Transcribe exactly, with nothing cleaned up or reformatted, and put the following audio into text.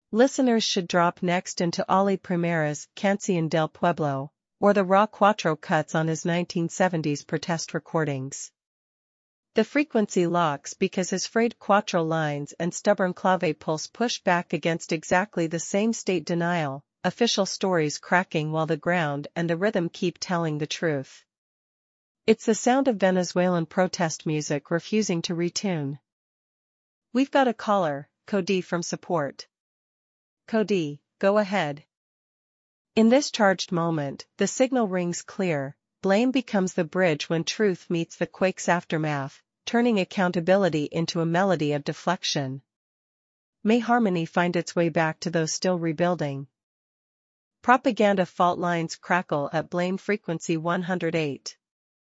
Listeners should drop next into Oli Primera's Canción del Pueblo, or the raw cuatro cuts on his nineteen seventies protest recordings. The frequency locks because his frayed cuatro lines and stubborn clave pulse push back against exactly the same state denial, official stories cracking while the ground and the rhythm keep telling the truth. It's the sound of Venezuelan protest music refusing to retune. We've got a caller, Cody from support. Cody, go ahead. In this charged moment, the signal rings clear. Blame becomes the bridge when truth meets the quake's aftermath, turning accountability into a melody of deflection. May harmony find its way back to those still rebuilding. Propaganda fault lines crackle at blame frequency one hundred eight.